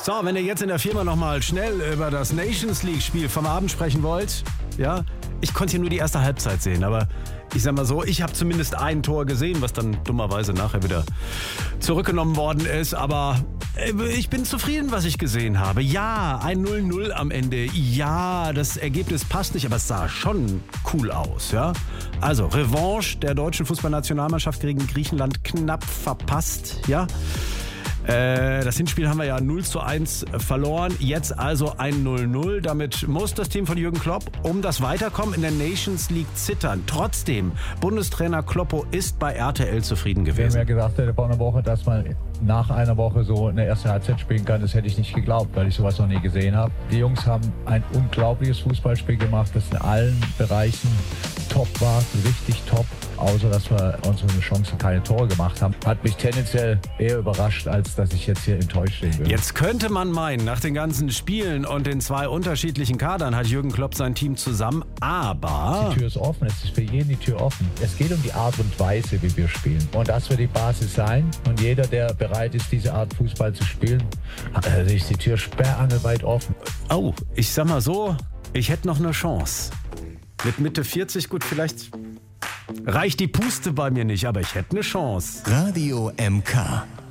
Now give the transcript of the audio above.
So, wenn ihr jetzt in der Firma nochmal schnell über das Nations League-Spiel vom Abend sprechen wollt, ja, ich konnte hier nur die erste Halbzeit sehen, aber ich sag mal so, ich habe zumindest ein Tor gesehen, was dann dummerweise nachher wieder zurückgenommen worden ist, aber ich bin zufrieden, was ich gesehen habe. Ja, ein 0-0 am Ende. Ja, das Ergebnis passt nicht, aber es sah schon cool aus, ja. Also, Revanche der deutschen Fußballnationalmannschaft gegen Griechenland knapp verpasst, ja. Das Hinspiel haben wir ja 0-1 verloren. Jetzt also ein 0-0. Damit muss das Team von Jürgen Klopp um das Weiterkommen in der Nations League zittern. Trotzdem, Bundestrainer Kloppo ist bei RTL zufrieden gewesen. Wer mir gesagt hätte vor einer Woche, dass man nach einer Woche so eine erste Halbzeit spielen kann, das hätte ich nicht geglaubt, weil ich sowas noch nie gesehen habe. Die Jungs haben ein unglaubliches Fußballspiel gemacht, das in allen Bereichen top war, richtig top. Außer, dass wir unsere Chancen keine Tore gemacht haben. Hat mich tendenziell eher überrascht, als dass ich jetzt hier enttäuscht stehen würde. Jetzt könnte man meinen, nach den ganzen Spielen und den 2 unterschiedlichen Kadern hat Jürgen Klopp sein Team zusammen, aber... Die Tür ist offen, es ist für jeden die Tür offen. Es geht um die Art und Weise, wie wir spielen. Und das wird die Basis sein. Und jeder, der bereit ist, diese Art Fußball zu spielen, ist die Tür sperrangelweit offen. Oh, ich sag mal so, ich hätte noch eine Chance. Mit Mitte 40, gut, vielleicht reicht die Puste bei mir nicht, aber ich hätte eine Chance. Radio MK.